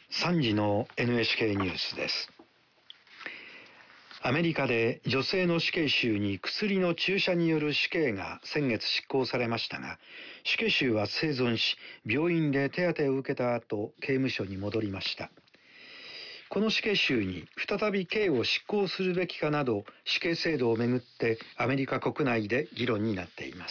3時の NHK ニュースです。アメリカで女性の死刑囚に薬の注射による死刑が先月執行されましたが、死刑囚は生存し、病院で手当てを受けた後、刑務所に戻りました。この死刑囚に再び刑を執行するべきかなど、死刑制度をめぐってアメリカ国内で議論になっています。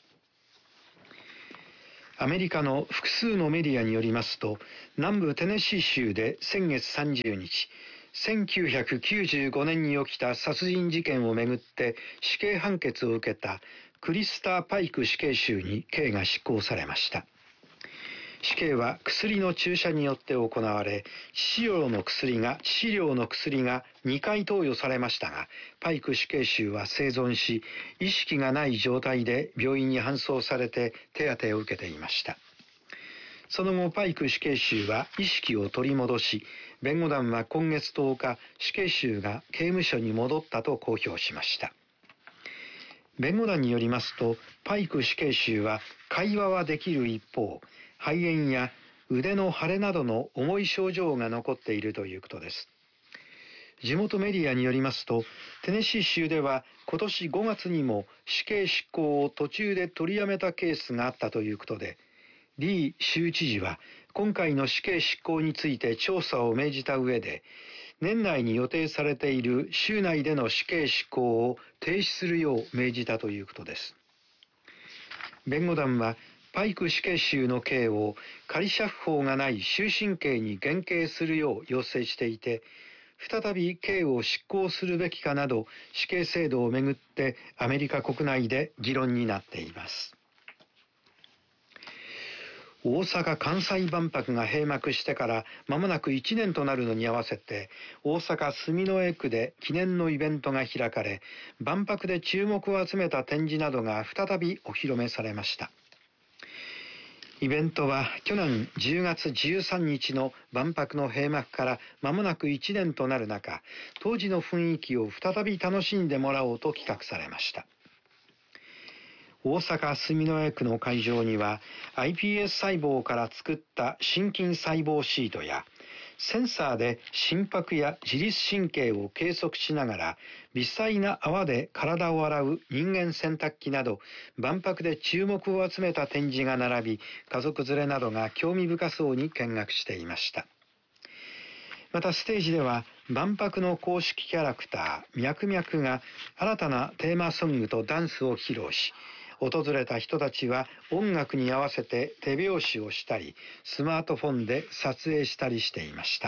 アメリカの複数のメディアによりますと、南部テネシー州で先月30日、1995年に起きた殺人事件をめぐって死刑判決を受けたクリスター・パイク死刑囚に刑が執行されました。死刑は薬の注射によって行われ、致死量の薬が2回投与されましたが、パイク死刑囚は生存し、意識がない状態で病院に搬送されて手当てを受けていました。その後、パイク死刑囚は意識を取り戻し、弁護団は今月10日、死刑囚が刑務所に戻ったと公表しました。弁護団によりますと、パイク死刑囚は会話はできる一方、肺炎や腕の腫れなどの重い症状が残っているということです。地元メディアによりますと、テネシー州では今年5月にも死刑執行を途中で取りやめたケースがあったということで、リー州知事は今回の死刑執行について調査を命じた上で、年内に予定されている州内での死刑執行を停止するよう命じたということです。弁護団はパイク死刑囚の刑を仮釈放がない終身刑に減刑するよう要請していて、再び刑を執行するべきかなど死刑制度をめぐってアメリカ国内で議論になっています。大阪・関西万博が閉幕してから間もなく1年となるのに合わせて、大阪住之江区で記念のイベントが開かれ、万博で注目を集めた展示などが再びお披露目されました。イベントは去年10月13日の万博の閉幕から間もなく1年となる中、当時の雰囲気を再び楽しんでもらおうと企画されました。大阪住之江区の会場には iPS 細胞から作った心筋細胞シートや、センサーで心拍や自律神経を計測しながら微細な泡で体を洗う人間洗濯機など、万博で注目を集めた展示が並び、家族連れなどが興味深そうに見学していました。またステージでは万博の公式キャラクターミャクミャクが新たなテーマソングとダンスを披露し、訪れた人たちは音楽に合わせて手拍子をしたり、スマートフォンで撮影したりしていました。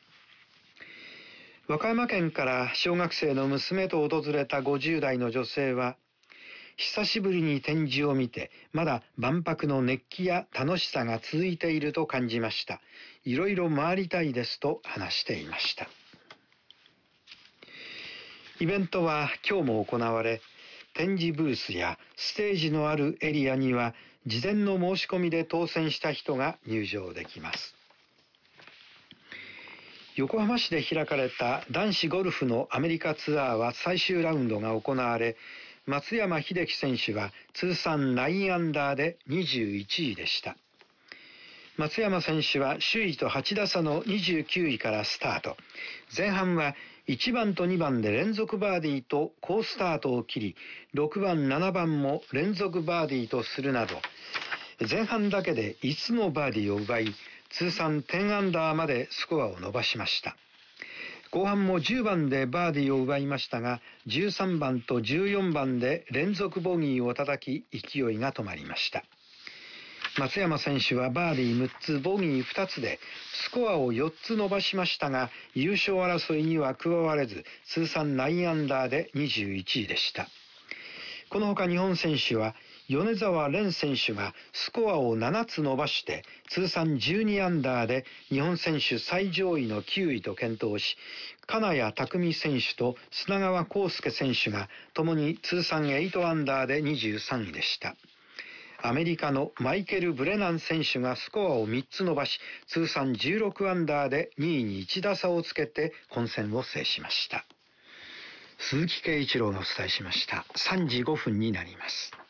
和歌山県から小学生の娘と訪れた50代の女性は、久しぶりに展示を見て、まだ万博の熱気や楽しさが続いていると感じました。いろいろ回りたいですと話していました。イベントは今日も行われ、展示ブースやステージのあるエリアには事前の申し込みで当選した人が入場できます。横浜市で開かれた男子ゴルフのアメリカツアーは最終ラウンドが行われ、松山英樹選手は通算9アンダーで21位でした。松山選手は首位と8打差の29位からスタート。前半は1番と2番で連続バーディーと好スタートを切り、6番、7番も連続バーディーとするなど、前半だけで5つのバーディーを奪い、通算10アンダーまでスコアを伸ばしました。後半も10番でバーディーを奪いましたが、13番と14番で連続ボギーを叩き、勢いが止まりました。松山選手はバーディー6つ、ボギー2つでスコアを4つ伸ばしましたが、優勝争いには加われず、通算9アンダーで21位でした。このほか日本選手は、米澤蓮選手がスコアを7つ伸ばして通算12アンダーで日本選手最上位の9位と健闘し、金谷拓実選手と砂川康介選手が共に通算8アンダーで23位でした。アメリカのマイケル・ブレナン選手がスコアを3つ伸ばし、通算16アンダーで2位に1打差をつけて混戦を制しました。鈴木圭一郎がお伝えしました。3時5分になります。